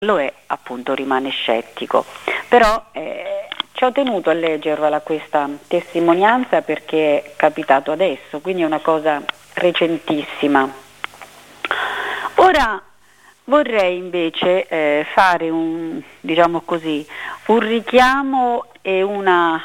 lo è, appunto rimane scettico. Però ci ho tenuto a leggerla questa testimonianza perché è capitato adesso, quindi è una cosa recentissima. Ora vorrei invece fare un richiamo e una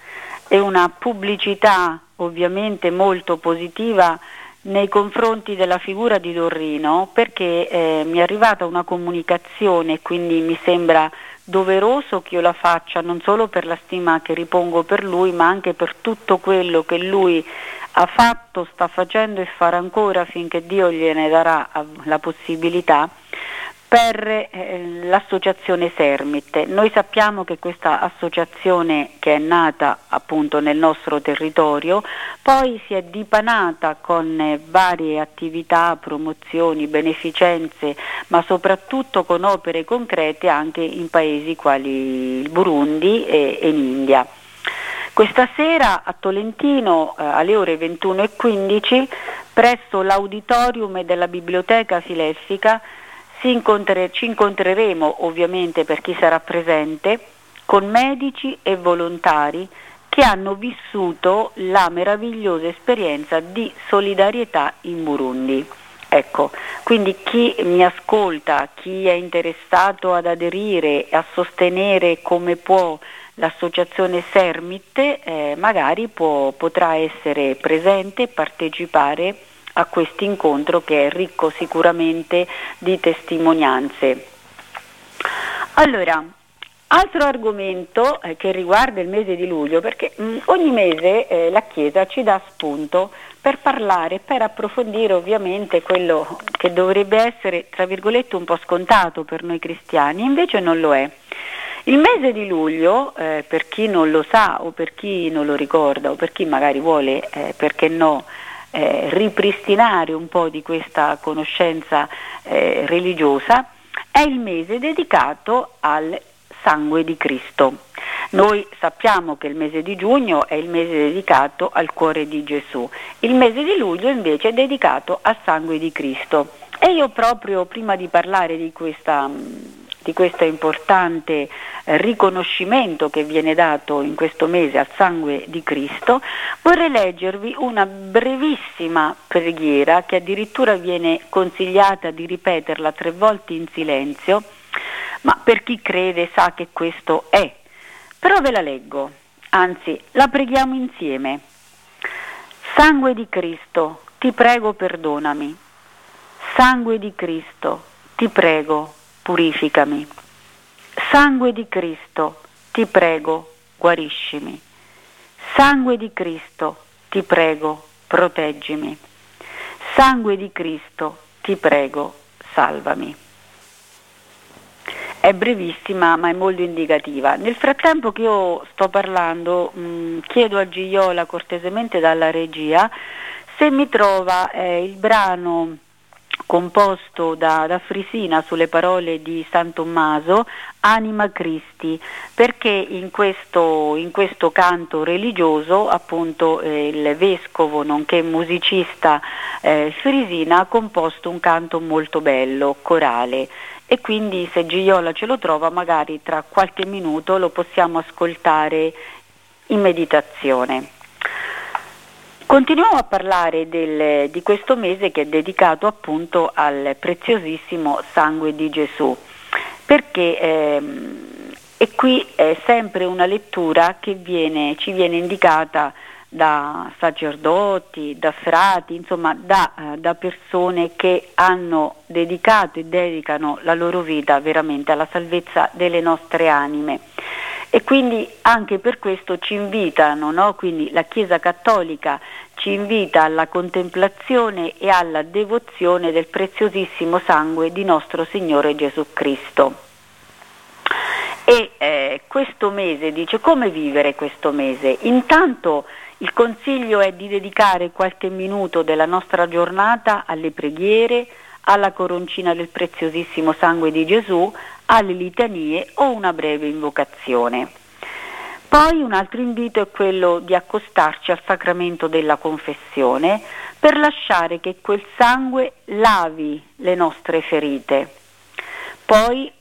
pubblicità ovviamente molto positiva nei confronti della figura di Dorrino, perché mi è arrivata una comunicazione, quindi mi sembra doveroso che io la faccia non solo per la stima che ripongo per lui, ma anche per tutto quello che lui ha fatto, sta facendo e farà ancora finché Dio gliene darà la possibilità, per l'associazione Sermit. Noi sappiamo che questa associazione, che è nata appunto nel nostro territorio, poi si è dipanata con varie attività, promozioni, beneficenze, ma soprattutto con opere concrete anche in paesi quali il Burundi e in India. Questa sera a Tolentino alle ore 21:15 presso l'auditorium della Biblioteca Fileffica ci incontreremo, ovviamente per chi sarà presente, con medici e volontari che hanno vissuto la meravigliosa esperienza di solidarietà in Burundi. Ecco, quindi chi mi ascolta, chi è interessato ad aderire, a sostenere come può l'associazione Sermit, magari potrà essere presente e partecipare a questo incontro che è ricco sicuramente di testimonianze. Allora, altro argomento che riguarda il mese di luglio, perché ogni mese la Chiesa ci dà spunto per parlare, per approfondire ovviamente quello che dovrebbe essere, tra virgolette, un po' scontato per noi cristiani, invece non lo è. Il mese di luglio, per chi non lo sa o per chi non lo ricorda o per chi magari vuole, perché no, ripristinare un po' di questa conoscenza religiosa, è il mese dedicato al sangue di Cristo. Noi sappiamo che il mese di giugno è il mese dedicato al cuore di Gesù, il mese di luglio invece è dedicato al sangue di Cristo. E io proprio prima di parlare di questo importante riconoscimento che viene dato in questo mese al sangue di Cristo, vorrei leggervi una brevissima preghiera che addirittura viene consigliata di ripeterla 3 volte in silenzio, ma per chi crede sa che questo è. Però ve la leggo, anzi la preghiamo insieme. Sangue di Cristo, ti prego perdonami. Sangue di Cristo, ti prego purificami. Sangue di Cristo, ti prego, guariscimi. Sangue di Cristo, ti prego, proteggimi. Sangue di Cristo, ti prego, salvami. È brevissima ma è molto indicativa. Nel frattempo che io sto parlando, chiedo a Gioia cortesemente dalla regia se mi trova il brano composto da Frisina sulle parole di San Tommaso, Anima Christi, perché in questo canto religioso appunto il vescovo nonché musicista Frisina ha composto un canto molto bello, corale, e quindi se Gioia ce lo trova magari tra qualche minuto lo possiamo ascoltare in meditazione. Continuiamo a parlare di questo mese che è dedicato appunto al preziosissimo sangue di Gesù, perché e qui è sempre una lettura che ci viene indicata da sacerdoti, da frati, insomma da persone che hanno dedicato e dedicano la loro vita veramente alla salvezza delle nostre anime. E quindi anche per questo ci invitano, no? Quindi la Chiesa Cattolica ci invita alla contemplazione e alla devozione del preziosissimo sangue di nostro Signore Gesù Cristo. E questo mese dice come vivere questo mese. Intanto il consiglio è di dedicare qualche minuto della nostra giornata alle preghiere, alla coroncina del preziosissimo sangue di Gesù, alle litanie o una breve invocazione. Poi un altro invito è quello di accostarci al sacramento della confessione per lasciare che quel sangue lavi le nostre ferite. Poi